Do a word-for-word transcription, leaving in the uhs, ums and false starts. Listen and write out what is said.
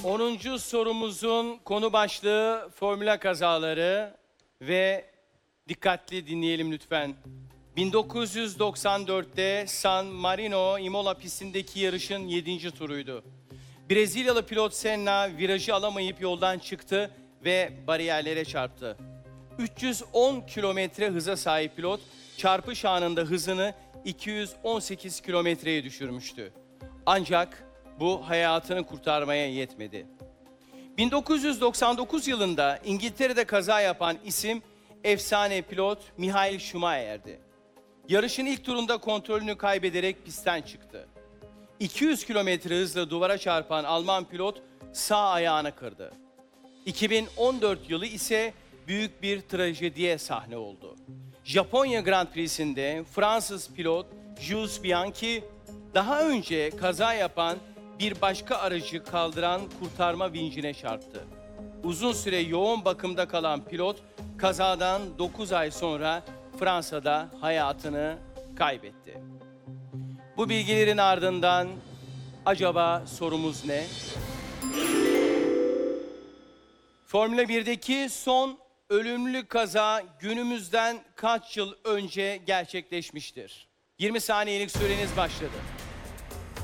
onuncu sorumuzun konu başlığı Formula kazaları ve dikkatli dinleyelim lütfen. bin dokuz yüz doksan dörtte San Marino Imola pistindeki yarışın yedinci turuydu. Brezilyalı pilot Senna virajı alamayıp yoldan çıktı ve bariyerlere çarptı. üç yüz on kilometre hıza sahip pilot çarpış anında hızını iki yüz on sekiz kilometreye düşürmüştü. Ancak bu hayatını kurtarmaya yetmedi. bin dokuz yüz doksan dokuz yılında İngiltere'de kaza yapan isim efsane pilot Michael Schumacher'di. Yarışın ilk turunda kontrolünü kaybederek pistten çıktı. iki yüz kilometre hızla duvara çarpan Alman pilot sağ ayağını kırdı. iki bin on dört yılı ise büyük bir trajediye sahne oldu. Japonya Grand Prix'sinde Fransız pilot Jules Bianchi daha önce kaza yapan bir başka aracı kaldıran kurtarma vincine çarptı. Uzun süre yoğun bakımda kalan pilot kazadan dokuz ay sonra Fransa'da hayatını kaybetti. Bu bilgilerin ardından acaba sorumuz ne? Formula birdeki son ölümlü kaza günümüzden kaç yıl önce gerçekleşmiştir? yirmi saniyelik süreniz başladı.